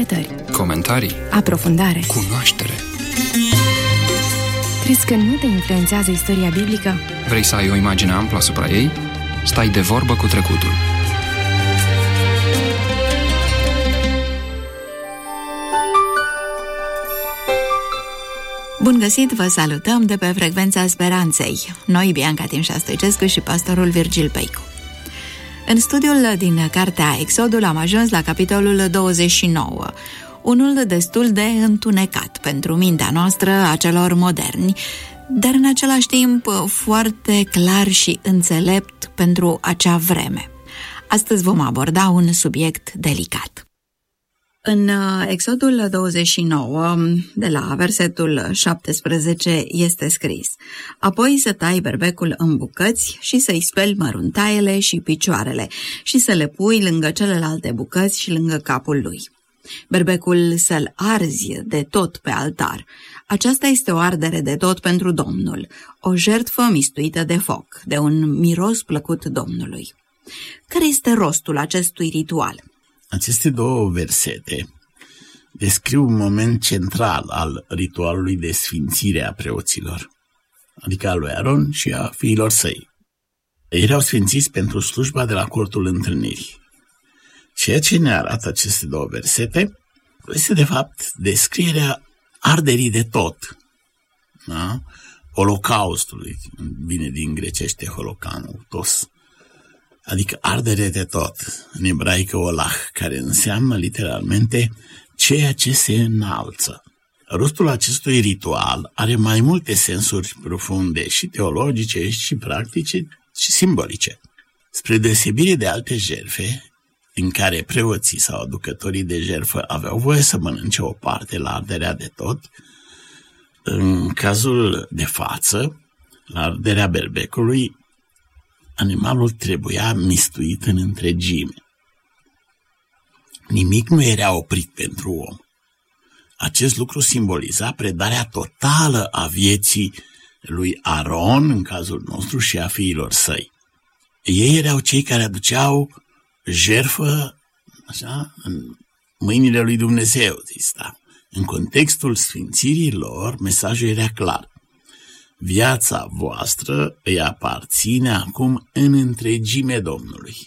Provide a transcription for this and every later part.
interpretări, comentarii, aprofundare, cunoaștere. Crezi că nu te influențează istoria biblică? Vrei să ai o imagine amplă asupra ei? Stai de vorbă cu trecutul. Bun găsit, vă salutăm de pe Frecvența Speranței. Noi, Bianca Timșa Stoicescu și pastorul Virgil Peicu. În studiul din cartea Exodul am ajuns la capitolul 29, unul destul de întunecat pentru mintea noastră a celor moderni, dar în același timp foarte clar și înțelept pentru acea vreme. Astăzi vom aborda un subiect delicat. În Exodul 29, de la versetul 17, este scris: apoi să tai berbecul în bucăți și să-i speli măruntaiele și picioarele și să le pui lângă celelalte bucăți și lângă capul lui. Berbecul să-l arzi de tot pe altar. Aceasta este o ardere de tot pentru Domnul, o jertfă mistuită de foc, de un miros plăcut Domnului. Care este rostul acestui ritual? Aceste două versete descriu un moment central al ritualului de sfințire a preoților, adică al lui Aron și a fiilor săi. Ei erau sfințiți pentru slujba de la cortul întâlnirii. Ceea ce ne arată aceste două versete este, de fapt, descrierea arderii de tot, da? Holocaustului, bine din grecește holocautos, adică ardere de tot, în ebraică olah, care înseamnă literalmente ceea ce se înalță. Rostul acestui ritual are mai multe sensuri profunde și teologice și practice și simbolice. Spre deosebire de alte jertfe, în care preoții sau aducătorii de jertfă aveau voie să mănânce o parte la arderea de tot, în cazul de față, la arderea berbecului, animalul trebuia mistuit în întregime. Nimic nu era oprit pentru om. Acest lucru simboliza predarea totală a vieții lui Aron, în cazul nostru, și a fiilor săi. Ei erau cei care aduceau jertfă, așa, în mâinile lui Dumnezeu. În contextul sfințirii lor, mesajul era clar. Viața voastră îi aparține acum în întregime Domnului.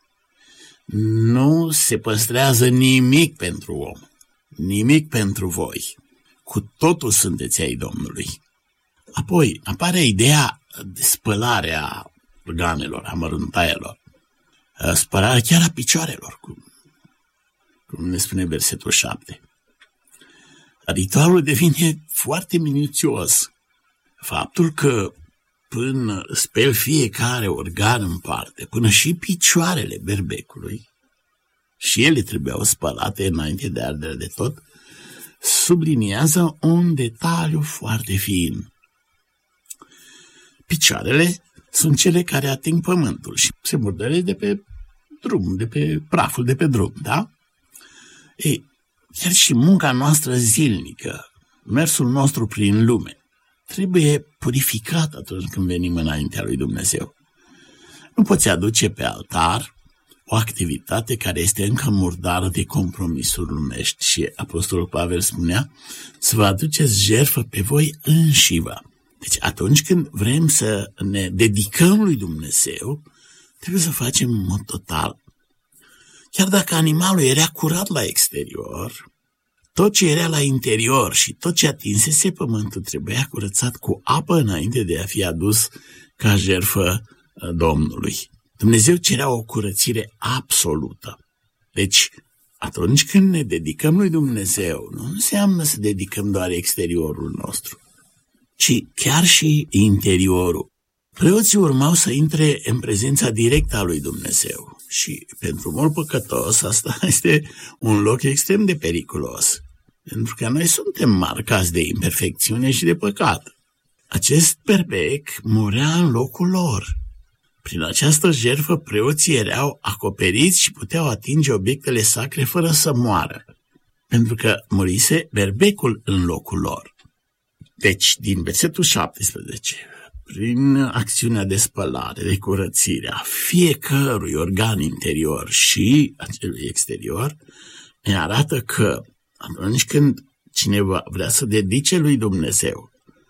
Nu se păstrează nimic pentru om, nimic pentru voi. Cu totul sunteți ai Domnului. Apoi apare ideea de spălare a organelor, a măruntaielor, spălarea chiar a picioarelor, cum ne spune versetul 7. Ritualul devine foarte minuțios. Faptul că până speli fiecare organ în parte, până și picioarele berbecului, și ele trebuiau spălate înainte de ardere de tot, subliniază un detaliu foarte fin. Picioarele sunt cele care ating pământul și se murdăresc de pe drum, de pe praful de pe drum, da? Ei, chiar și munca noastră zilnică, mersul nostru prin lume, trebuie purificat atunci când venim înaintea lui Dumnezeu. Nu poți aduce pe altar o activitate care este încă murdară de compromisuri lumești și Apostolul Pavel spunea să vă aduceți jertfă pe voi înșivă. Deci atunci când vrem să ne dedicăm lui Dumnezeu, trebuie să facem în mod total. Chiar dacă animalul era curat la exterior, tot ce era la interior și tot ce atinsese pământul trebuia curățat cu apă înainte de a fi adus ca jertfă Domnului. Dumnezeu cerea o curățire absolută. Deci, atunci când ne dedicăm lui Dumnezeu, nu înseamnă să dedicăm doar exteriorul nostru, ci chiar și interiorul. Preoții urmau să intre în prezența directă a lui Dumnezeu și pentru mult păcătos asta este un loc extrem de periculos, pentru că noi suntem marcați de imperfecțiune și de păcat. Acest berbec murea în locul lor. Prin această jertfă preoții erau acoperiți și puteau atinge obiectele sacre fără să moară, pentru că murise berbecul în locul lor. Deci, din versetul 17, prin acțiunea de spălare, de curățire a fiecărui organ interior și a celui exterior, ne arată că atunci când cineva vrea să dedice lui Dumnezeu,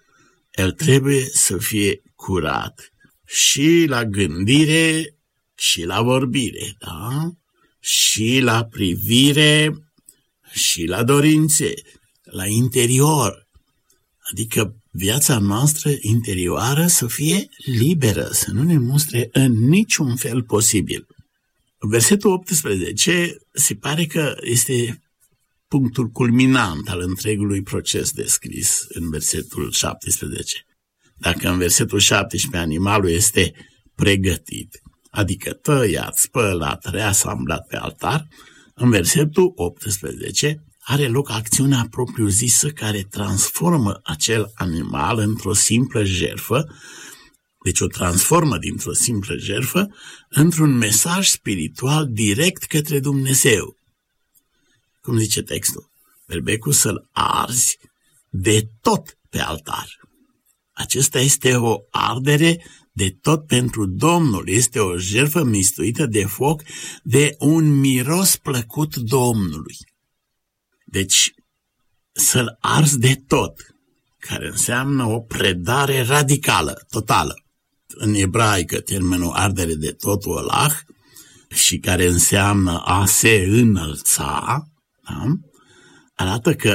el trebuie să fie curat și la gândire și la vorbire, da? Și la privire și la dorințe, la interior. Adică viața noastră interioară să fie liberă, să nu ne mustre în niciun fel posibil. Versetul 18 se pare că este punctul culminant al întregului proces descris în versetul 17. Dacă în versetul 17 animalul este pregătit, adică tăiat, spălat, reasamblat pe altar, în versetul 18 are loc acțiunea propriu-zisă care transformă acel animal într-o simplă jertfă, deci o transformă dintr-o simplă jertfă într-un mesaj spiritual direct către Dumnezeu. Cum zice textul? Berbecul să-l arzi de tot pe altar. Acesta este o ardere de tot pentru Domnul. Este o jertfă mistuită de foc, de un miros plăcut Domnului. Deci, să-l arzi de tot, care înseamnă o predare radicală, totală. În ebraică, termenul ardere de tot, olah, și care înseamnă a se înălța, da? Arată că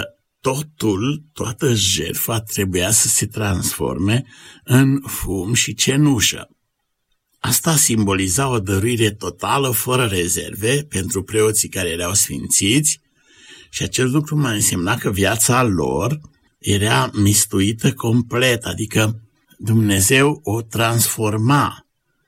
toată jertfa trebuia să se transforme în fum și cenușă. Asta simboliza o dăruire totală, fără rezerve, pentru preoții care erau sfințiți, și acest lucru mai însemna că viața lor era mistuită complet, adică Dumnezeu o transforma.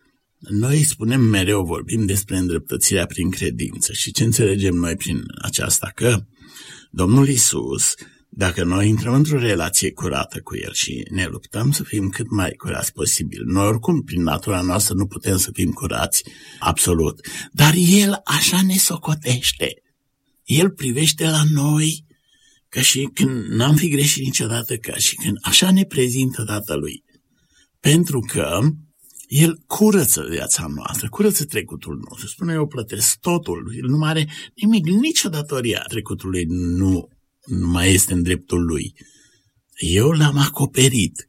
Noi spunem mereu, vorbim despre îndreptățirea prin credință. Și ce înțelegem noi prin aceasta? Că Domnul Iisus, dacă noi intrăm într-o relație curată cu El și ne luptăm să fim cât mai curați posibil, noi oricum prin natura noastră nu putem să fim curați absolut, dar El așa ne socotește. El privește la noi ca și când n-am fi greșit niciodată, ca și când așa ne prezintă Tatălui. Pentru că El curăță viața noastră, curăță trecutul nostru. Spune, eu plătesc totul. El nu mai are nimic, nicio datorie a trecutului nu mai este în dreptul lui. Eu l-am acoperit.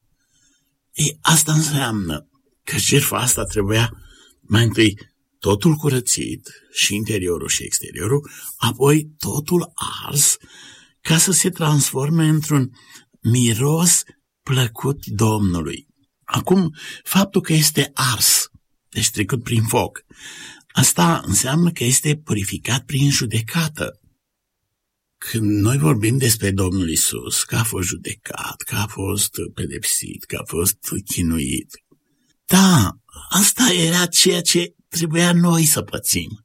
Asta înseamnă că jertfa asta trebuia mai întâi totul curățit, și interiorul și exteriorul, apoi totul ars, ca să se transforme într-un miros plăcut Domnului. Acum, faptul că este ars, deci trecut prin foc, asta înseamnă că este purificat prin judecată. Când noi vorbim despre Domnul Iisus, că a fost judecat, că a fost pedepsit, că a fost chinuit, da, asta era ceea ce trebuia noi să pățim.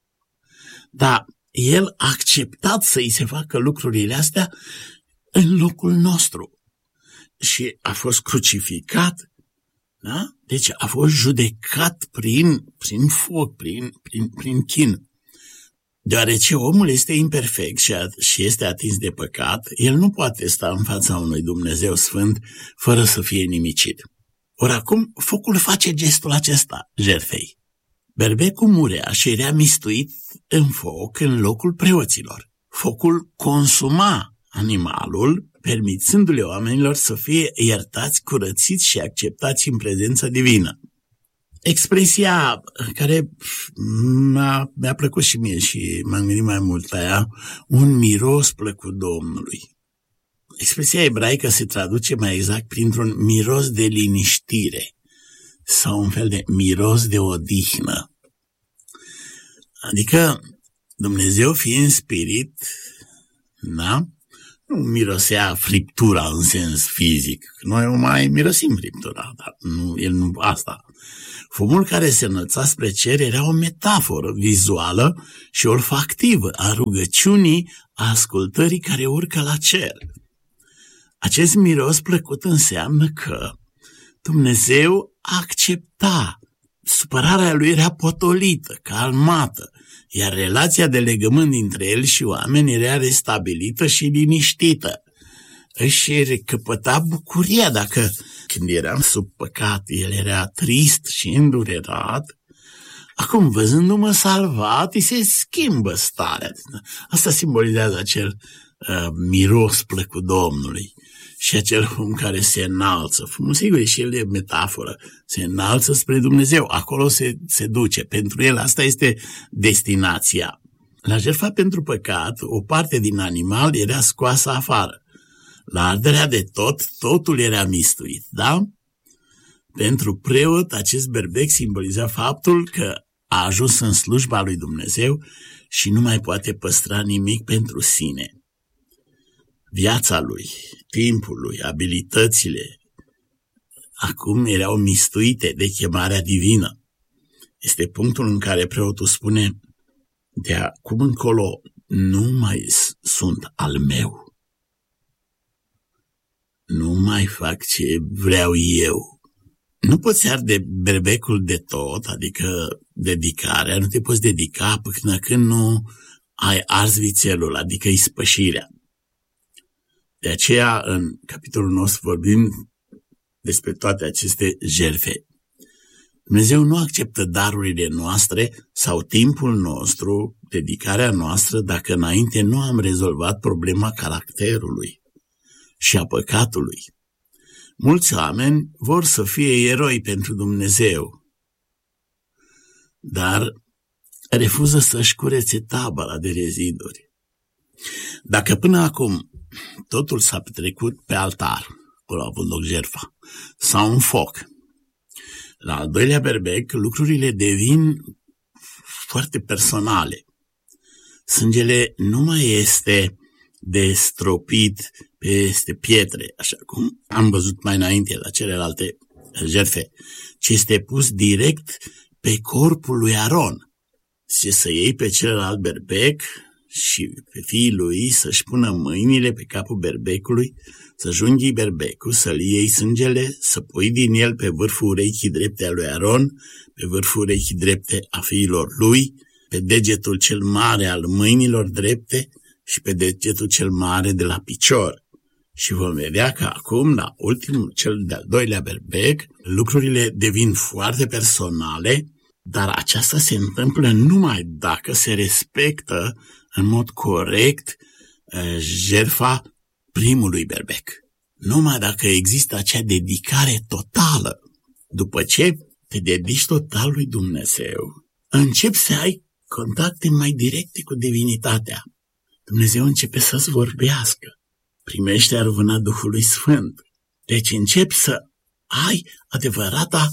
Dar El a acceptat să îi se facă lucrurile astea în locul nostru. Și a fost crucificat, da? Deci a fost judecat prin foc, prin chin. Deoarece omul este imperfect și este atins de păcat, el nu poate sta în fața unui Dumnezeu sfânt fără să fie nimicit. Ori acum focul face gestul acesta jertfei. Berbecul murea și era mistuit în foc în locul preoților. Focul consuma animalul, permițându-le oamenilor să fie iertați, curățiți și acceptați în prezența divină. Expresia care mi-a plăcut și mie și m-am gândit mai mult la ea, un miros plăcut Domnului. Expresia ebraică se traduce mai exact printr-un miros de liniștire sau un fel de miros de odihnă. Adică Dumnezeu fiind spirit, da? Nu mirosea friptura în sens fizic. Noi mai mirosim friptura, dar el nu asta. Fumul care se înălța spre cer era o metaforă vizuală și olfactivă a rugăciunii, a ascultării care urcă la cer. Acest miros plăcut înseamnă că Dumnezeu accepta. Supărarea lui era potolită, calmată, iar relația de legământ dintre el și oameni era restabilită și liniștită. Își recăpăta bucuria dacă, când eram sub păcat, el era trist și îndurerat, Acum, văzându-mă salvat, îi se schimbă starea. Asta simbolizează acel miros plăcut Domnului și acel fum care se înalță. Fumul, sigur, și el e metaforă. Se înalță spre Dumnezeu. Acolo se duce. Pentru el asta este destinația. La jertfa pentru păcat, o parte din animal era scoasă afară. La arderea de totul era mistuit, da? Pentru preot, acest berbec simboliza faptul că a ajuns în slujba lui Dumnezeu și nu mai poate păstra nimic pentru sine. Viața lui, timpul lui, abilitățile, acum erau mistuite de chemarea divină. Este punctul în care preotul spune: de acum încolo nu mai sunt al meu. Nu mai fac ce vreau eu. Nu poți arde berbecul de tot, adică dedicarea, nu te poți dedica până când nu ai ars vițelul, adică ispășirea. De aceea, în capitolul nostru vorbim despre toate aceste jertfe. Dumnezeu nu acceptă darurile noastre sau timpul nostru, dedicarea noastră, dacă înainte nu am rezolvat problema caracterului și a păcatului. Mulți oameni vor să fie eroi pentru Dumnezeu, dar refuză să-și curețe tabăra de reziduri. Dacă până acum totul s-a petrecut pe altar, acolo a avut loc jertfa, sau în foc, la al doilea berbec lucrurile devin foarte personale. Sângele nu mai este de stropit peste pietre, așa cum am văzut mai înainte la celelalte jertfe, ci este pus direct pe corpul lui Aron. Și să iei pe celălalt berbec și pe fiii lui să-și pună mâinile pe capul berbecului, să junghii berbecul, să-l iei sângele, să pui din el pe vârful urechii drepte a lui Aron, pe vârful urechii drepte a fiilor lui, pe degetul cel mare al mâinilor drepte și pe degetul cel mare de la picior. Și vom vedea că acum, la ultimul, cel de-al doilea berbec, lucrurile devin foarte personale, dar aceasta se întâmplă numai dacă se respectă în mod corect jertfa primului berbec. Numai dacă există acea dedicare totală. După ce te dedici total lui Dumnezeu, începi să ai contacte mai directe cu divinitatea. Dumnezeu începe să-ți vorbească. Primește arvâna Duhului Sfânt. Deci începi să ai adevărata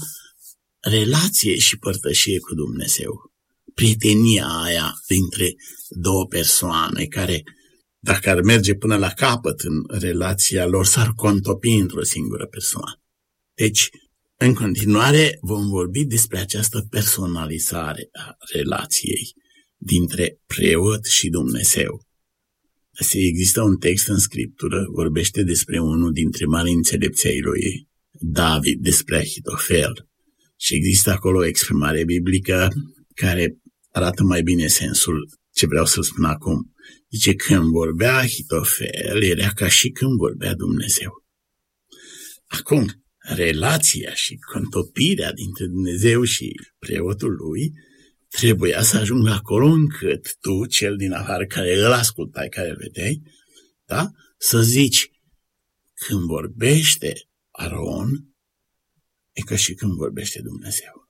relație și părtășie cu Dumnezeu. Prietenia aia dintre două persoane care, dacă ar merge până la capăt în relația lor, s-ar contopi într-o singură persoană. Deci, în continuare, vom vorbi despre această personalizare a relației dintre preot și Dumnezeu. Există un text în Scriptură, vorbește despre unul dintre mari înțelepți ai lui David, despre Ahitofel. Și există acolo o exprimare biblică care arată mai bine sensul ce vreau să spun acum. Zice, când vorbea Ahitofel, era ca și când vorbea Dumnezeu. Acum, relația și contopirea dintre Dumnezeu și preotul lui trebuia să ajungă acolo încât tu, cel din afară care îl ascultai, care îl vedeai, da? Să zici, când vorbește Aron, e ca și când vorbește Dumnezeu.